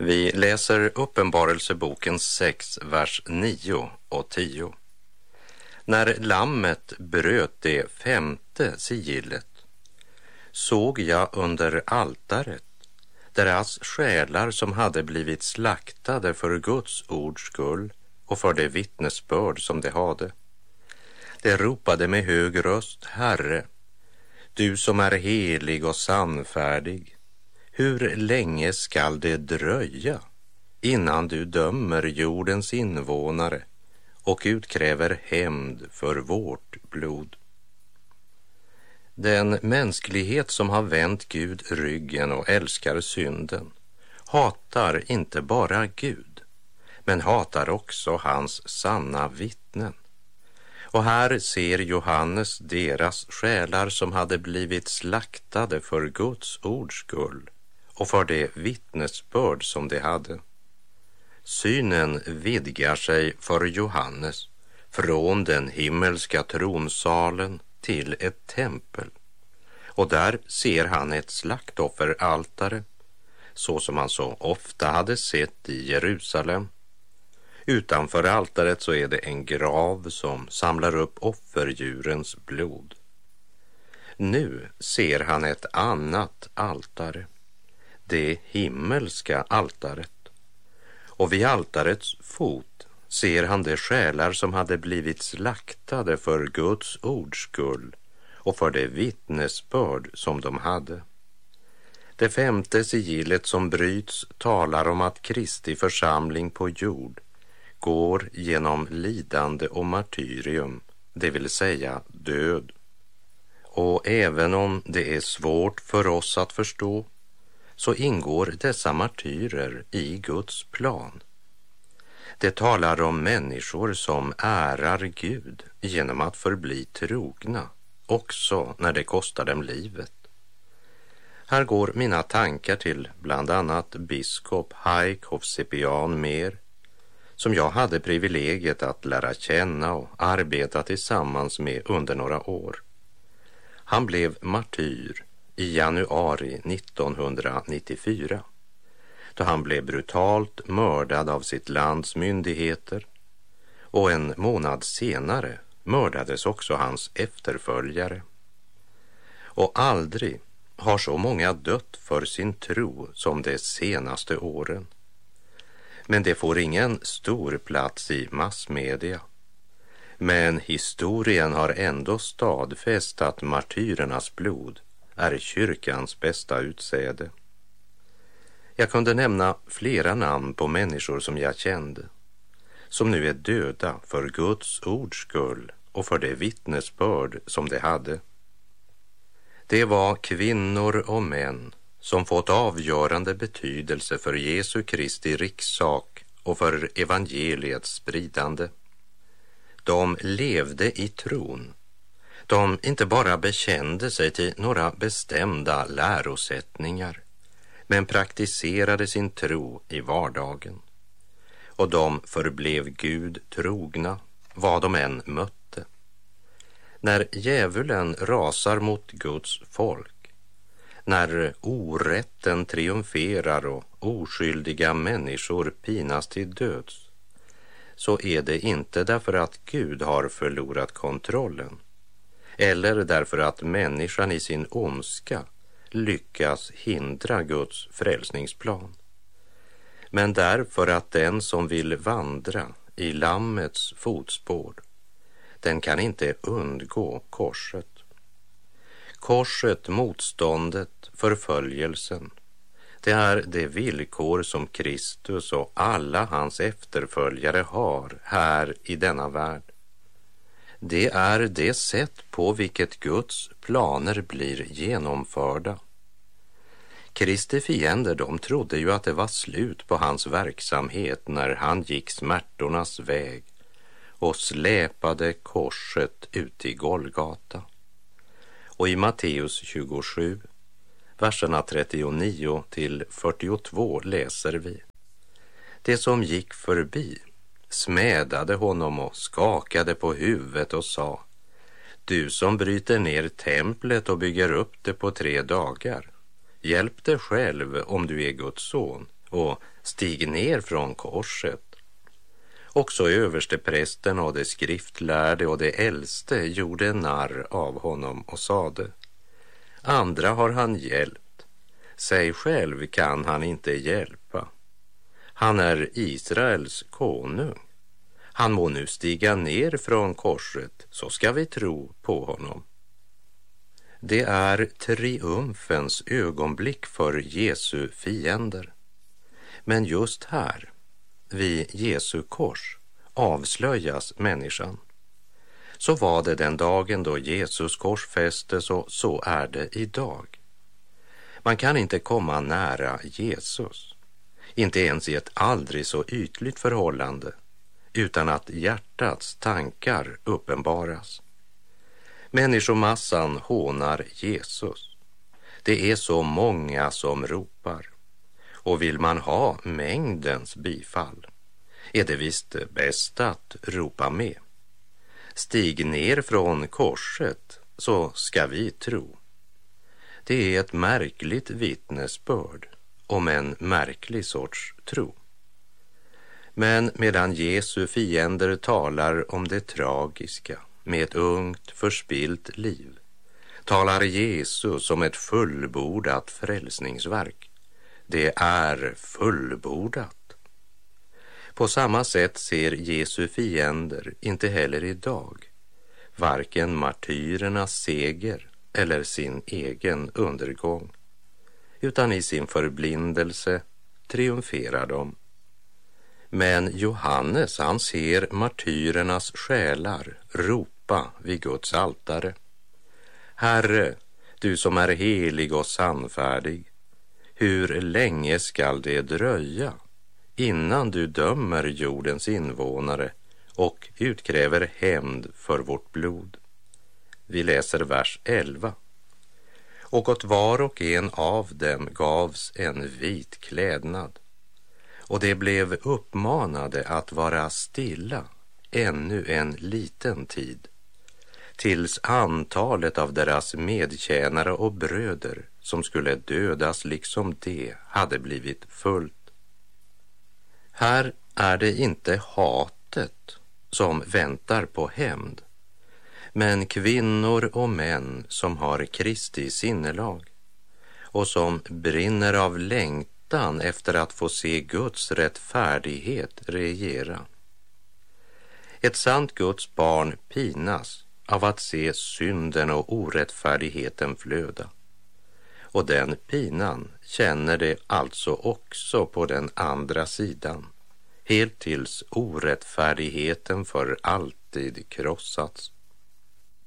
Vi läser Uppenbarelseboken 6, vers 9 och 10. När lammet bröt det 5:e sigillet såg jag under altaret deras själar som hade blivit slaktade för Guds ords skull och för det vittnesbörd som de hade. De ropade med hög röst: Herre, du som är helig och sannfärdig, hur länge skall det dröja innan du dömer jordens invånare och utkräver hämnd för vårt blod? Den mänsklighet som har vänt Gud ryggen och älskar synden hatar inte bara Gud, men hatar också hans sanna vittnen. Och här ser Johannes deras själar som hade blivit slaktade för Guds ords skull och för det vittnesbörd som de hade. Synen vidgar sig för Johannes från den himmelska tronsalen till ett tempel, och där ser han ett slaktofferaltare så som han så ofta hade sett i Jerusalem. Utanför altaret så är det en grav som samlar upp offerdjurens blod. Nu ser han ett annat altare, det himmelska altaret. Och vid altarets fot ser han de själar som hade blivit slaktade för Guds ords skull och för det vittnesbörd som de hade. Det 5:e sigillet som bryts talar om att Kristi församling på jord går genom lidande och martyrium, det vill säga död. Och även om det är svårt för oss att förstå, så ingår dessa martyrer i Guds plan. Det talar om människor som ärar Gud genom att förbli trogna, också när det kostar dem livet. Här går mina tankar till bland annat biskop Haik Hovsepian Mer, som jag hade privilegiet att lära känna och arbeta tillsammans med under några år. Han blev martyr i januari 1994, då han blev brutalt mördad av sitt lands myndigheter, och en månad senare mördades också hans efterföljare. Och aldrig har så många dött för sin tro som de senaste åren. Men det får ingen stor plats i massmedia. Men historien har ändå stadfäst att martyrernas blod är kyrkans bästa utsäde. Jag kunde nämna flera namn på människor som jag kände, som nu är döda för Guds ords skull och för det vittnesbörd som de hade. Det var kvinnor och män som fått avgörande betydelse för Jesu Kristi rikssak och för evangeliets spridande. De levde i tron. De inte bara bekände sig till några bestämda lärosättningar, men praktiserade sin tro i vardagen. Och de förblev Gud trogna, vad de än mötte. När djävulen rasar mot Guds folk, när orätten triumferar och oskyldiga människor pinas till döds, så är det inte därför att Gud har förlorat kontrollen, eller därför att människan i sin ondska lyckas hindra Guds frälsningsplan, men därför att den som vill vandra i lammets fotspår, den kan inte undgå korset. Korset, motståndet, förföljelsen, det är det villkor som Kristus och alla hans efterföljare har här i denna värld. Det är det sätt på vilket Guds planer blir genomförda. Kristi fiender, de trodde ju att det var slut på hans verksamhet när han gick smärtornas väg och släpade korset ut i Golgata. Och i Matteus 27, verserna 39 till 42 läser vi: Det som gick förbi smädade honom och skakade på huvudet och sa: Du som bryter ner templet och bygger upp det på 3 dagar, hjälp dig själv om du är Guds son och stig ner från korset. Också översteprästen och de skriftlärde och de äldste gjorde narr av honom och sade: andra har han hjälpt, sig själv kan han inte hjälpa. Han är Israels konung. Han må nu stiga ner från korset, så ska vi tro på honom. Det är triumfens ögonblick för Jesu fiender. Men just här, vid Jesu kors, avslöjas människan. Så var det den dagen då Jesus korsfästes, och så är det idag. Man kan inte komma nära Jesus, inte ens i ett aldrig så ytligt förhållande, utan att hjärtats tankar uppenbaras. Människomassan hånar Jesus. Det är så många som ropar. Och vill man ha mängdens bifall är det visst bäst att ropa med. Stig ner från korset, så ska vi tro. Det är ett märkligt vittnesbörd om en märklig sorts tro. Men medan Jesu fiender talar om det tragiska med ett ungt förspilt liv, talar Jesus om ett fullbordat frälsningsverk. Det är fullbordat. På samma sätt ser Jesu fiender inte heller idag varken martyrernas seger eller sin egen undergång, utan i sin förblindelse triumferar de. Men Johannes, han ser martyrernas själar ropa vid Guds altare: Herre, du som är helig och sannfärdig, hur länge skall det dröja innan du dömer jordens invånare och utkräver hämnd för vårt blod? Vi läser vers 11. Och åt var och en av dem gavs en vit klädnad, och de blev uppmanade att vara stilla ännu en liten tid, tills antalet av deras medtjänare och bröder som skulle dödas liksom det hade blivit fullt. Här är det inte hatet som väntar på hämnd, men kvinnor och män som har Kristi sinnelag och som brinner av längtan efter att få se Guds rättfärdighet regera. Ett sant Guds barn pinas av att se synden och orättfärdigheten flöda. Och den pinan känner det alltså också på den andra sidan, helt tills orättfärdigheten för alltid krossats.